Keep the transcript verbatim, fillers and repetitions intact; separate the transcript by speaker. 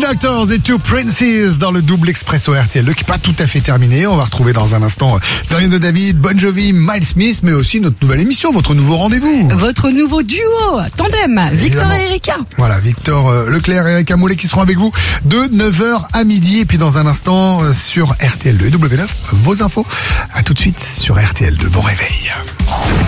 Speaker 1: Actors et Two Princes dans le double expresso R T L deux qui n'est pas tout à fait terminé. On va retrouver dans un instant Dorian de David, Bon Jovi, Miles Smith, mais aussi notre nouvelle émission, votre nouveau rendez-vous.
Speaker 2: Votre nouveau duo, tandem, Victor
Speaker 1: Évidemment.
Speaker 2: et Erika.
Speaker 1: Voilà, Victor euh, Leclerc et Erika Moulet qui seront avec vous de neuf heures à midi. Et puis dans un instant euh, sur R T L deux et W neuf, vos infos. À tout de suite sur R T L deux. Bon réveil.